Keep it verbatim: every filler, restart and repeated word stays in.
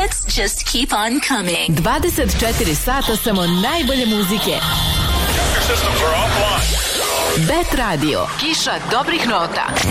hits just keep on coming. dvadeset četiri sata samo najbolje muzike. Bet Radio, kiša dobrih nota.